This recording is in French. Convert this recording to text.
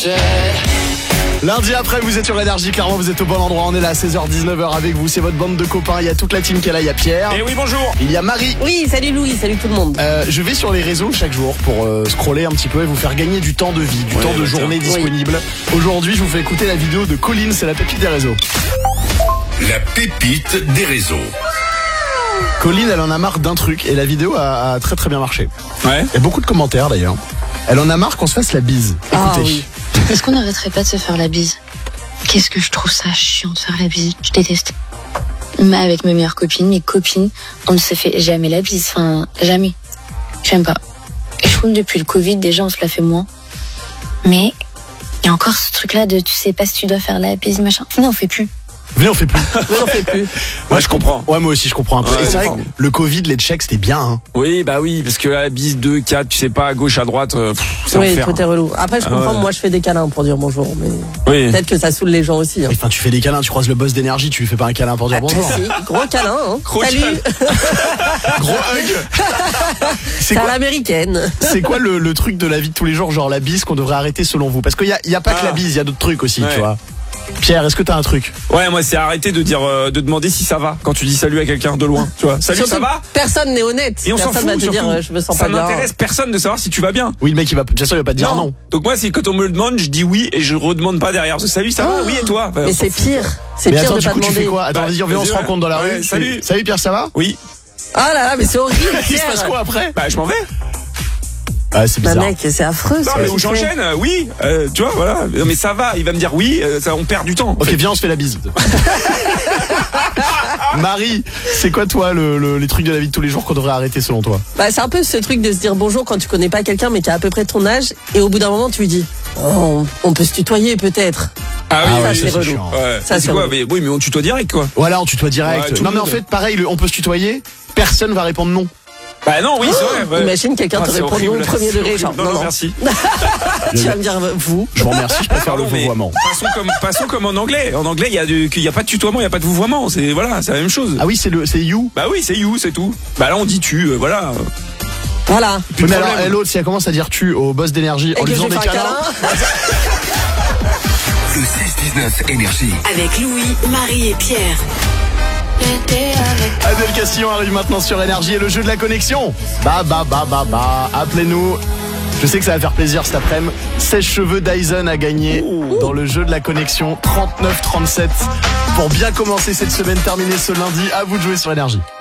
Lundi après, vous êtes sur Énergie, clairement vous êtes au bon endroit, on est là à 16h-19h avec vous, c'est votre bande de copains, il y a toute la team qui est là, il y a Pierre. Et oui, bonjour. Il y a Marie. Oui, salut Louis, salut tout le monde. Je vais sur les réseaux chaque jour pour scroller un petit peu et vous faire gagner du temps de vie, du temps de journée disponible. Aujourd'hui, je vous fais écouter la vidéo de Colline, c'est la pépite des réseaux. La pépite des réseaux. Colline, elle en a marre d'un truc et la vidéo a très très bien marché. Ouais. Il y a beaucoup de commentaires d'ailleurs. Elle en a marre qu'on se fasse la bise. Écoutez. Oui. Est-ce qu'on n'arrêterait pas de se faire la bise? Qu'est-ce que je trouve ça chiant de faire la bise. Je déteste. Mais avec mes meilleures copines, on ne se fait jamais la bise. Enfin, jamais. J'aime pas. Et je trouve que depuis le Covid, déjà, on se la fait moins. Mais il y a encore ce truc-là de tu sais pas si tu dois faire la bise, machin. Non, on fait plus. Venez, on fait plus. Moi, je comprends. Ouais, moi aussi, je comprends un peu. Ouais, et c'est vrai je comprends. que le Covid, les checks, c'était bien, hein. Oui, bah oui, parce que la bise 2, 4, tu sais pas, à gauche, à droite, c'est Oui, enfer. tout est relou. Après, je comprends, ouais. moi je fais des câlins pour dire bonjour, mais Oui. peut-être que ça saoule les gens aussi. Hein. Enfin, tu fais des câlins, tu croises le boss d'Énergie, tu lui fais pas un câlin pour dire bonjour. Si, gros câlin, hein. Gros Salut, câlin. Gros hug. C'est c'est à quoi, l'américaine. c'est quoi le truc de la vie de tous les jours, genre la bise qu'on devrait arrêter selon vous? Parce qu'il y a pas que la bise, il y a d'autres trucs aussi, Ouais. tu vois. Pierre, est-ce que t'as un truc? Ouais, moi, c'est arrêter de dire, de demander si ça va quand tu dis salut à quelqu'un de loin, tu vois. Salut, Surtout, ça va? personne n'est honnête. Et on s'en Personne fout, va te dire surtout. je me sens Ça pas bien. n'intéresse personne de savoir si tu vas bien. Oui, le mec, de toute façon, il va pas te dire non. Donc moi, c'est quand on me le demande, je dis oui et je redemande pas derrière. Salut, ça va? Oui, et toi? Mais c'est pire. C'est Mais pire attends, de du pas coup, tu demander. fais quoi? Attends, Bah, vas-y, on se ouais. rencontre dans la Ouais, rue. salut. Salut, Pierre, ça va? Oui. Ah là là, mais c'est horrible. Il se passe Pierre. quoi après? Bah, je m'en vais. Ah, c'est Bah bizarre. mec, c'est affreux. Non, ce mais que où tu fais. j'enchaîne, oui, tu vois, voilà. Non, mais ça va, il va me dire oui, ça, on perd du temps. Ok, viens, on se fait la bise. Marie, c'est quoi toi les trucs de la vie de tous les jours qu'on devrait arrêter selon toi? Bah, c'est un peu ce truc de se dire bonjour quand tu connais pas quelqu'un mais qui a à peu près ton âge et au bout d'un moment tu lui dis oh, on peut se tutoyer peut-être. Ah Ah ouais, oui, c'est oui, relou. chiant. Ouais. Ça, C'est c'est quoi? relou. Mais, oui, mais on tutoie direct, quoi. Voilà, on tutoie direct. Ouais, tout Non, le mais en monde. fait, pareil, on peut se tutoyer. Personne va répondre non. Bah non, oui, c'est vrai. Ouais. Imagine quelqu'un te c'est répond horrible. non au premier C'est degré, horrible. genre, Non, non, non. merci. Tu vas me dire vous. Je vous remercie, je préfère le Pardon, mais vouvoiement. passons comme en anglais. En anglais, il y a pas de tutoiement, il y a pas de vouvoiement. C'est voilà, c'est la même chose. Ah oui, c'est you. Bah oui, c'est you, c'est tout. Bah là, on dit tu, voilà. Voilà. Mais de alors, problème. l'autre, si elle commence à dire tu au boss d'Énergie en Et lui que je faisant vais des faire un câlins. câlin. Le 6-19 Énergie. Avec Louis, Marie et Pierre. Adèle Castillon arrive maintenant sur Énergie et le jeu de la connexion. Bah. Appelez-nous. Je sais que ça va faire plaisir cet après-midi. Sèche-cheveux Dyson a gagné dans le jeu de la connexion 39-37. Pour bien commencer cette semaine, terminer ce lundi, à vous de jouer sur Énergie.